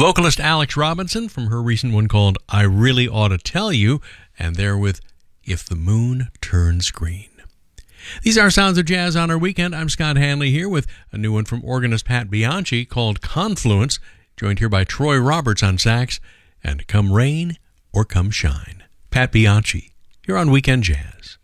Vocalist Alex Robinson from her recent one called I Really Ought to Tell You, and there with If the Moon Turns Green. These are Sounds of Jazz on our weekend. I'm Scott Hanley here with a new one from organist Pat Bianchi called Confluence, joined here by Troy Roberts on sax, and Come Rain or Come Shine. Pat Bianchi, here on Weekend Jazz.